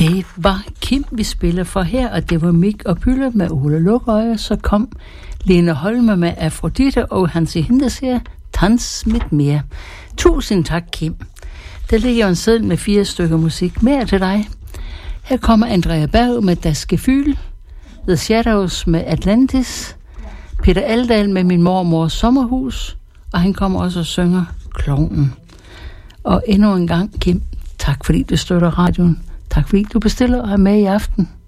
Det var Kim, vi spiller for her, og det var Mik og Pylle med Ole Lukøje. Så kom Lene Holme med Afrodite, og Hansi Hinders her, Tans mit mere. Tusind tak, Kim. Der ligger en seddel med 4 stykker musik mere til dig. Her kommer Andrea Berg med Das Gefühl, The Shadows med Atlantis, Peter Aldahl med Min mormors sommerhus, og han kommer også og synger Klovnen. Og endnu en gang, Kim, tak fordi du støtter radioen. Tak fordi du bestiller og er med i aften.